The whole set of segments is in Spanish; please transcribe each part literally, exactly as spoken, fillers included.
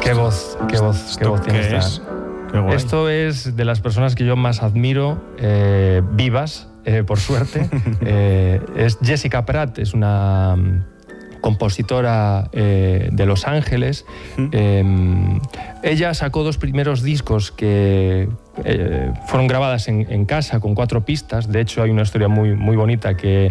Qué voz, qué voz, qué voz tiene ¿Qué esta. es? Qué guay. Esto es de las personas que yo más admiro, eh, vivas, eh, por suerte. eh, es Jessica Pratt, es una um, compositora eh, de Los Ángeles. ¿Mm? Eh, ella sacó dos primeros discos que eh, fueron grabadas en, en casa con cuatro pistas. De hecho, hay una historia muy, muy bonita que...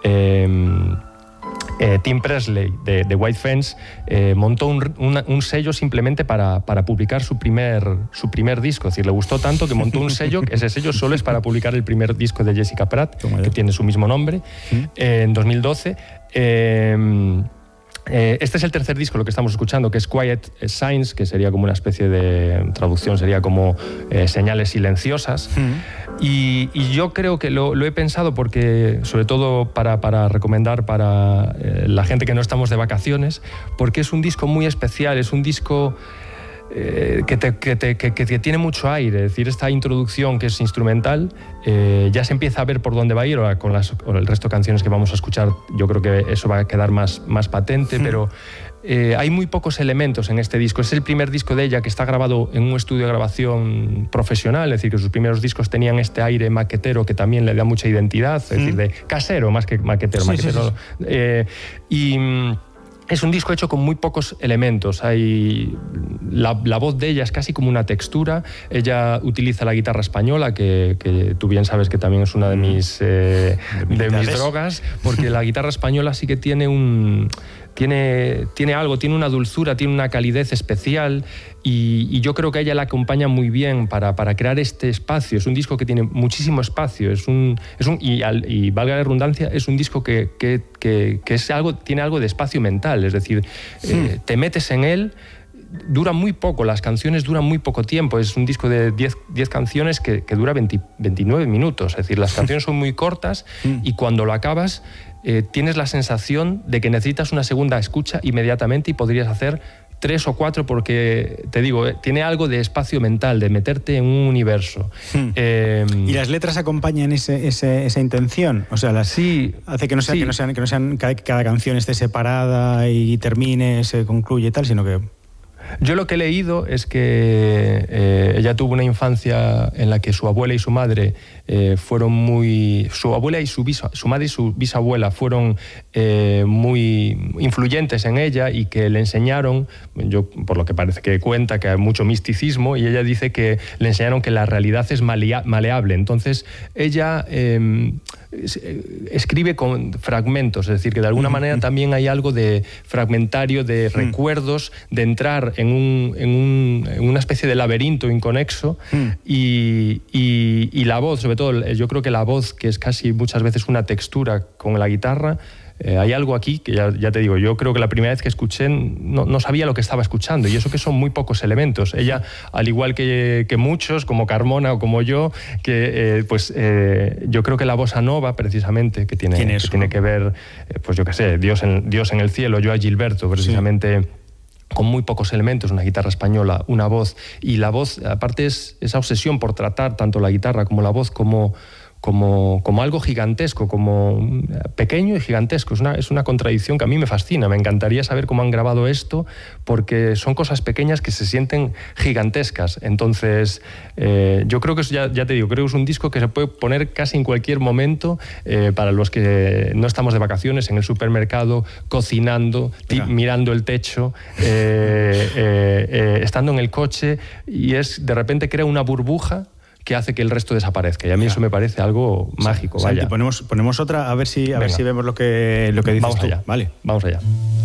Eh, Eh, Tim Presley de, de White Fence eh, montó un, una, un sello simplemente para, para publicar su primer, su primer disco. Es decir, le gustó tanto que montó un sello, ese sello solo es para publicar el primer disco de Jessica Pratt, que tiene su mismo nombre, eh, en dos mil doce. Eh, Eh, este es el tercer disco, lo que estamos escuchando, que es Quiet Signs, que sería como una especie de traducción, sería como eh, señales silenciosas. Mm. Y, y yo creo que lo, lo he pensado porque, sobre todo para, para recomendar para eh, la gente que no estamos de vacaciones, porque es un disco muy especial, es un disco... Eh, que, te, que, te, que, que tiene mucho aire. Es decir, esta introducción que es instrumental, eh, ya se empieza a ver por dónde va a ir. Ahora con, las, con el resto de canciones que vamos a escuchar, yo creo que eso va a quedar más, más patente, mm. pero eh, hay muy pocos elementos en este disco. Es el primer disco de ella que está grabado en un estudio de grabación profesional, es decir, que sus primeros discos tenían este aire maquetero que también le da mucha identidad, es mm. decir, de casero más que maquetero. Sí, maquetero. sí, sí. Eh, y... Es un disco hecho con muy pocos elementos. Hay la, la voz de ella es casi como una textura. Ella utiliza la guitarra española, que, que tú bien sabes que también es una de mis, eh, de mis drogas, porque la guitarra española sí que tiene un... Tiene, tiene algo, tiene una dulzura, tiene una calidez especial y, y yo creo que a ella la acompaña muy bien para, para crear este espacio. Es un disco que tiene muchísimo espacio, es un, es un, y, al, y valga la redundancia, es un disco que, que, que, que es algo, tiene algo de espacio mental, es decir, sí. eh, te metes en él. Dura muy poco, las canciones duran muy poco tiempo. Es un disco de diez, diez canciones que, que dura veinte, veintinueve minutos. Es decir, las canciones son muy cortas y cuando lo acabas eh, tienes la sensación de que necesitas una segunda escucha inmediatamente y podrías hacer tres o cuatro porque, te digo, eh, tiene algo de espacio mental, de meterte en un universo. Hmm. Eh, ¿Y las letras acompañan ese, ese, esa intención? O sea, las, sí, hace que no, sea, sí. que no sean, que no sean cada, cada canción esté separada y termine, se concluye y tal, sino que... Yo lo que he leído es que eh, ella tuvo una infancia en la que su abuela y su madre eh, fueron muy... Su abuela y su, bisa, su madre y su bisabuela fueron eh, muy influyentes en ella y que le enseñaron, yo por lo que parece que cuenta, que hay mucho misticismo, y ella dice que le enseñaron que la realidad es malea, maleable. Entonces ella... Eh, escribe con fragmentos, es decir, que de alguna manera también hay algo de fragmentario, de recuerdos, de entrar en, un, en, un, en una especie de laberinto inconexo y, y, y la voz, sobre todo, yo creo que la voz, que es casi muchas veces una textura con la guitarra, Eh, hay algo aquí que ya, ya te digo, yo creo que la primera vez que escuché no, no sabía lo que estaba escuchando, y eso que son muy pocos elementos. Ella, al igual que, que muchos, como Carmona o como yo, que eh, pues eh, yo creo que la bossa nova, precisamente, que tiene, que, tiene que ver, eh, pues yo qué sé, Dios en, Dios en el cielo, yo a Gilberto, precisamente... Sí. Con muy pocos elementos, una guitarra española, una voz, y la voz, aparte, es esa obsesión por tratar tanto la guitarra como la voz como, como, como algo gigantesco, como pequeño y gigantesco. Es una, es una contradicción que a mí me fascina. Me encantaría saber cómo han grabado esto, porque son cosas pequeñas que se sienten gigantescas. Entonces, eh, yo creo que, ya, ya te digo, creo que es un disco que se puede poner casi en cualquier momento, eh, para los que no estamos de vacaciones, en el supermercado, cocinando, t- mirando el techo, eh, Eh, eh, eh, estando en el coche, y es de repente crea una burbuja que hace que el resto desaparezca, y a mí eso me parece algo mágico. Santi, vaya. ponemos, ponemos otra a ver si, a ver si vemos lo que, lo que dices Vamos tú. allá. Vale. Vamos allá.